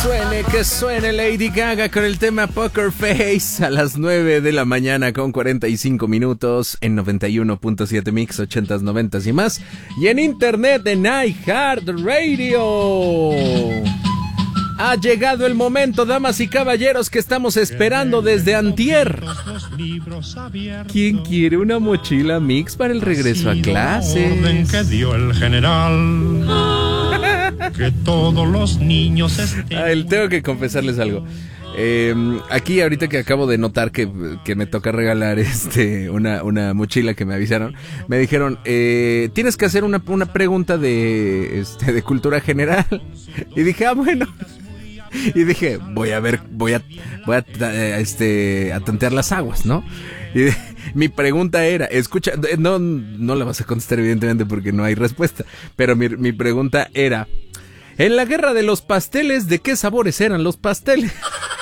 Que suene Lady Gaga con el tema Poker Face a las 9 de la mañana con 45 minutos en 91.7 Mix, 80s, 90s y más. Y en internet en iHeartRadio. Ha llegado el momento, damas y caballeros, que estamos esperando desde antier. ¿Quién quiere una mochila Mix para el regreso a clases? Orden que dio el general. Que todos los niños estén... Tengo que confesarles algo. Aquí ahorita que acabo de notar que me toca regalar una mochila que me avisaron, me dijeron, tienes que hacer una pregunta de cultura general. Y dije, bueno. Y dije, voy a tantear las aguas, ¿no? Y mi pregunta era, escucha, no la vas a contestar evidentemente porque no hay respuesta, pero mi pregunta era, en la guerra de los pasteles, ¿de qué sabores eran los pasteles?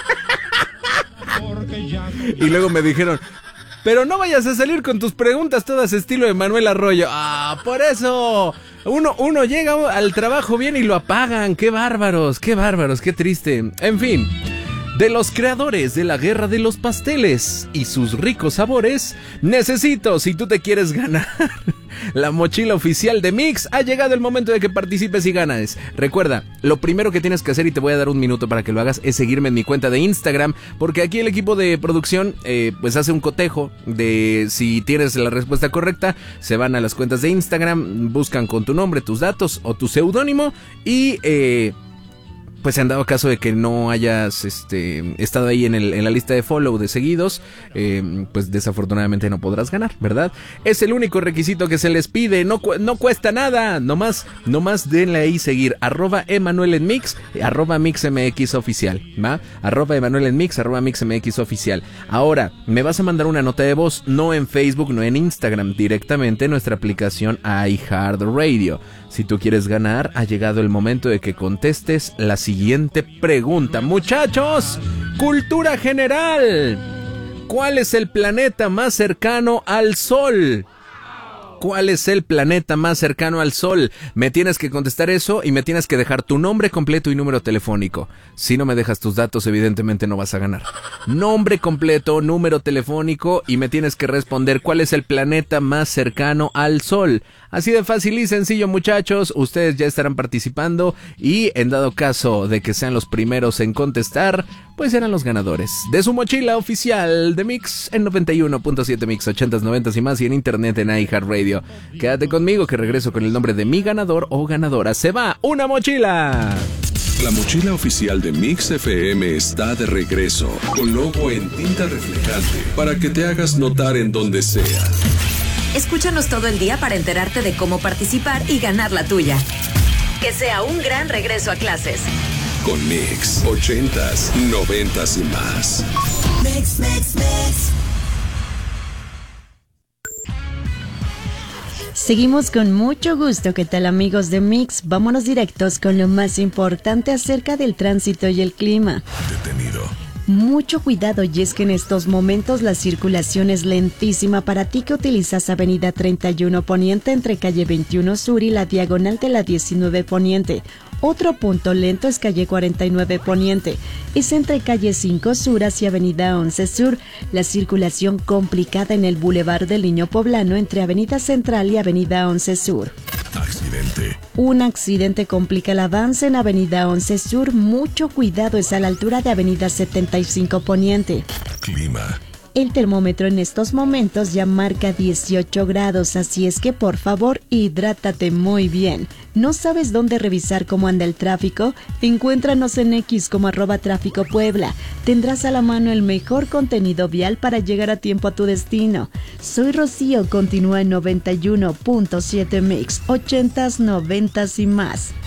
Y luego me dijeron, pero no vayas a salir con tus preguntas todas estilo de Manuel Arroyo. Por eso uno llega al trabajo bien y lo apagan. Qué bárbaros, qué triste. En fin, de los creadores de la guerra de los pasteles y sus ricos sabores, necesito, si tú te quieres ganar la mochila oficial de Mix, ha llegado el momento de que participes y ganes. Recuerda, lo primero que tienes que hacer, y te voy a dar un minuto para que lo hagas, es seguirme en mi cuenta de Instagram, porque aquí el equipo de producción pues hace un cotejo de si tienes la respuesta correcta. Se van a las cuentas de Instagram, buscan con tu nombre, tus datos o tu seudónimo y pues en dado caso de que no hayas estado ahí en la lista de follow de seguidos, pues desafortunadamente no podrás ganar, ¿verdad? Es el único requisito que se les pide, no cuesta nada, nomás denle ahí seguir, @Emanuel_en_mix, @MixMXOficial, ¿va? @Emanuel_en_mix, @MixMXOficial. Ahora, me vas a mandar una nota de voz, no en Facebook, no en Instagram, directamente en nuestra aplicación iHeartRadio. Si tú quieres ganar, ha llegado el momento de que contestes la siguiente pregunta. Muchachos, cultura general. ¿Cuál es el planeta más cercano al Sol? ¿Cuál es el planeta más cercano al Sol? Me tienes que contestar eso y me tienes que dejar tu nombre completo y número telefónico. Si no me dejas tus datos, evidentemente no vas a ganar. Nombre completo, número telefónico y me tienes que responder cuál es el planeta más cercano al Sol. Así de fácil y sencillo, muchachos. Ustedes ya estarán participando y en dado caso de que sean los primeros en contestar, pues serán los ganadores de su mochila oficial de Mix en 91.7 Mix, 80s, 90s y más, y en internet en iHeartRadio. Quédate conmigo que regreso con el nombre de mi ganador o ganadora. Se va una mochila. La mochila oficial de Mix FM está de regreso, con logo en tinta reflejante, para que te hagas notar en donde sea. Escúchanos todo el día para enterarte de cómo participar y ganar la tuya. Que sea un gran regreso a clases. Con Mix, 80s, 90s y más. Mix. Seguimos con mucho gusto. ¿Qué tal, amigos de Mix? Vámonos directos con lo más importante acerca del tránsito y el clima. Detenido. Mucho cuidado, y es que en estos momentos la circulación es lentísima para ti que utilizas Avenida 31 Poniente entre calle 21 Sur y la diagonal de la 19 Poniente. Otro punto lento es calle 49 Poniente. Es entre calle 5 Sur hacia avenida 11 Sur. La circulación complicada en el Boulevard del Niño Poblano entre avenida Central y avenida 11 Sur. Accidente. Un accidente complica el avance en avenida 11 Sur. Mucho cuidado, es a la altura de avenida 75 Poniente. Clima. El termómetro en estos momentos ya marca 18 grados, así es que por favor hidrátate muy bien. ¿No sabes dónde revisar cómo anda el tráfico? Encuéntranos en X como @Tráfico Puebla. Tendrás a la mano el mejor contenido vial para llegar a tiempo a tu destino. Soy Rocío, continúa en 91.7 Mix, 80s, 90s y más.